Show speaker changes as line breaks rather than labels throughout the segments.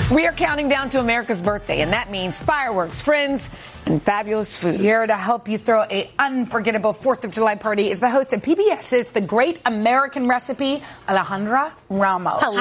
We are counting down to America's birthday, and that means fireworks, friends, and fabulous food.
Here to help you throw an unforgettable 4th of July party is the host of PBS's The Great American Recipe, Alejandra Ramos.
Hello.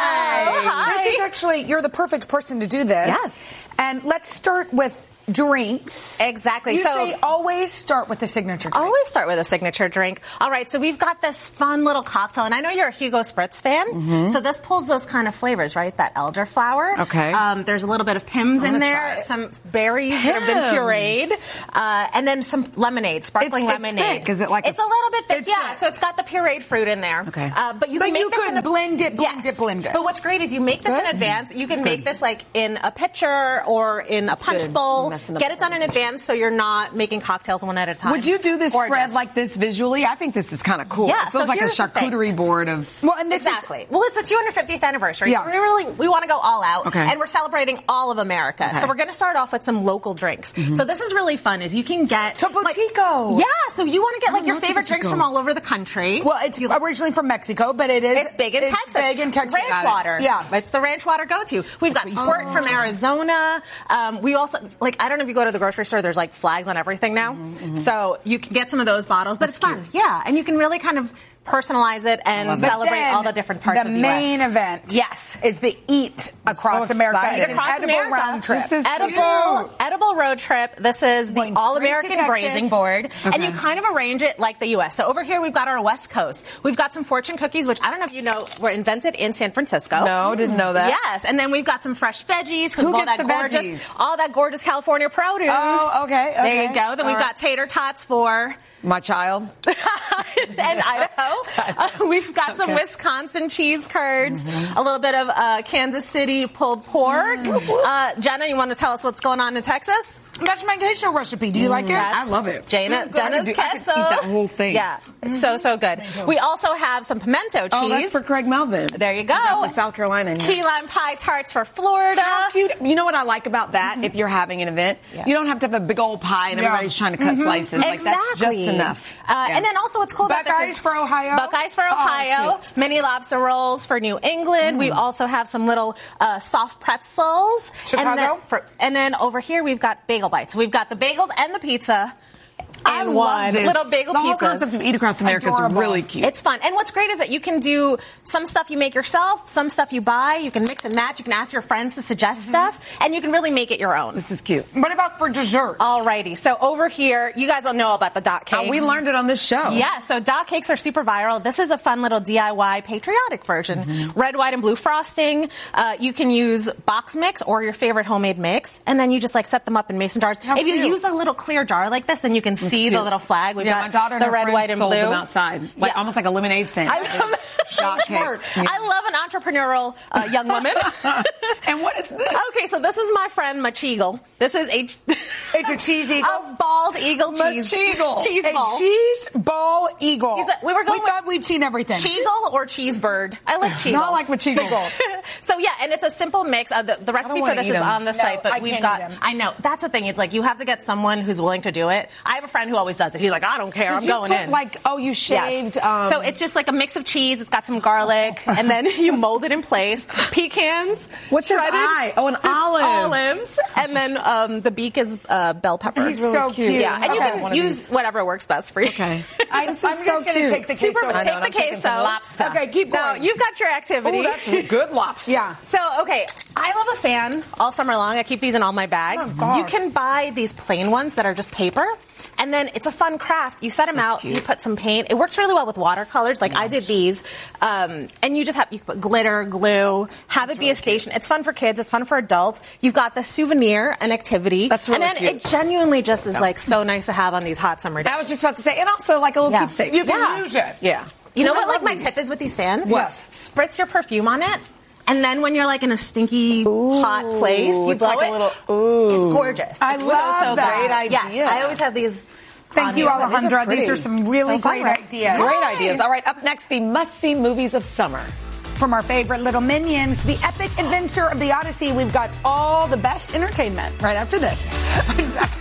Hi. This is actually, you're the perfect person to do this.
Yes.
And let's start with drinks.
Exactly.
You say always start with a signature drink.
Always start with a signature drink. All right, so we've got this fun little cocktail, and I know you're a Hugo Spritz fan, so this pulls those kind of flavors, right? That elderflower.
Okay.
There's a little bit of Pimm's in there, some berries that have been pureed, and then some lemonade, sparkling lemonade.
Thick. Is it like
it's a little bit thick, yeah. So it's got the pureed fruit in there.
Okay.
But you can
blend it.
But what's great is you make this in advance. You can make this like in a pitcher or in a punch bowl. Get it done in advance so you're not making cocktails one at a time.
Would you do this spread like this visually? I think this is kind of cool.
Yeah,
it feels like a charcuterie board of...
Well, and this
exactly. Well, it's the 250th anniversary, so we want to go all out, and we're celebrating all of America. So we're going to start off with some local drinks. So this is really fun, is you can get...
Topo Chico.
Yeah, so you want to get like your favorite drinks from all over the country.
Well, it's originally from Mexico, but it's
big in Texas.
It's big in Texas.
Ranch water.
Yeah.
It's the ranch water go-to. We've got Squirt from Arizona. We also, like, I don't know if you go to the grocery store, there's like flags on everything now. So you can get some of those bottles, but it's fun. Yeah, and you can really kind of personalize it and celebrate all the different parts of the U.S.
The main event is the Eat Across America. It's an edible round trip.
This is edible road trip. This is the All-American Grazing Board. And you kind of arrange it like the U.S. So over here we've got our West Coast. We've got some fortune cookies, which I don't know if you know, were invented in San Francisco.
No, didn't know that.
Yes, and then we've got some fresh veggies.
Who
all
gets
that
the
gorgeous,
veggies?
all that gorgeous California produce.
Oh, okay.
There you go. Then we've got tater tots for...
my child.
And Idaho. We've got some Wisconsin cheese curds, a little bit of Kansas City pulled pork. Jenna, you want to tell us what's going on in Texas?
That's my queso recipe. Do you like it?
I love it.
Jenna's queso.
I could eat that whole thing.
Yeah, it's so good. We also have some pimento cheese.
Oh, that's for Craig Melvin.
There you go.
South Carolina.
Key lime pie tarts for Florida.
How cute. You know what I like about that? If you're having an event, you don't have to have a big old pie and everybody's trying to cut slices. Like that's just enough.
And then also what's cool about this
Buckeyes for Ohio.
Buckeyes for Ohio. Mini lobster rolls for New England. We also have some little soft pretzels.
Chicago.
And then over here we've got bagel bites. We've got the bagels and the pizza.
I love this.
Little bagel
the whole
pizzas.
concept of Eat Across America is really cute.
It's fun. And what's great is that you can do some stuff you make yourself, some stuff you buy. You can mix and match. You can ask your friends to suggest stuff, and you can really make it your own.
This is cute.
What about for dessert?
Alrighty. So over here, you guys don't know about the dot cakes.
We learned it on this show.
Yeah, so dot cakes are super viral. This is a fun little DIY patriotic version. Red, white, and blue frosting. You can use box mix or your favorite homemade mix, and then you just like set them up in mason jars. If you use a little clear jar like this, then you can see the little flag. We've got
my daughter and
the
her
red,
friends
white, and
sold
blue
them outside, like almost like a lemonade stand.
I love an entrepreneurial young woman.
And what is this?
Okay, so this is my friend Macheagle. This is
it's a cheese eagle.
A bald eagle cheese.
Macheagle.
Cheese ball.
A cheese ball eagle.
We
thought we'd seen everything.
Cheegle or cheesebird? I like cheegle.
No, I like Macheagle.
So yeah, and it's a simple mix. The recipe for this is on the site, but we've got. I know that's the thing. It's like you have to get someone who's willing to do it. I have a friend who always does it. He's like, I don't care. I'm going in.
Like, you shaved.
Yes. So it's just like a mix of cheese. It's got some garlic, and then you mold it in place. Pecans.
What's shredded? Oh, an olive.
Olives, and then the beak is bell pepper.
He's really so cute.
Yeah, and you can use whatever works best for you.
Okay.
I'm just going to take the queso.
Take the queso.
Lobster.
Okay, keep going.
No, you've got your activity.
Oh, that's good lobster.
Yeah.
So, okay, I love a fan all summer long. I keep these in all my bags.
Oh, God.
You can buy these plain ones that are just paper. And then it's a fun craft. You set them out, you put some paint. It works really well with watercolors. Like I did these. And you can put glitter, glue, have it be a station. It's fun for kids. It's fun for adults. You've got the souvenir and activity.
That's really
cute. And then it genuinely just is like so nice to have on these hot summer days.
I was just about to say, and also like a little keepsake.
You can use it.
Yeah.
You know what like my tip is with these fans?
What?
Spritz your perfume on it. And then when you're like in a stinky, hot place, you blow
like
it.
a little,
It's gorgeous.
I love that.
Great idea.
Yeah, I always have these.
Thank you, Alejandra. These are some really great ideas.
Great ideas. All right, up next, the must-see movies of summer.
From our favorite little minions, the epic adventure of the Odyssey, we've got all the best entertainment right after this.